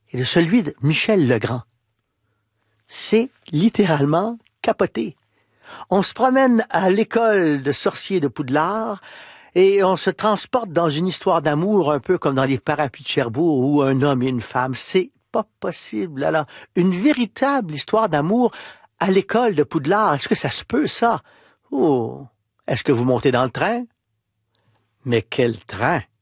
et de celui de Michel Legrand. C'est littéralement capoté. On se promène à l'école de sorciers de Poudlard et on se transporte dans une histoire d'amour un peu comme dans les Parapluies de Cherbourg où un homme et une femme. C'est pas possible. Alors, une véritable histoire d'amour à l'école de Poudlard. Est-ce que ça se peut, ça? Oh! Est-ce que vous montez dans le train? Mais quel train!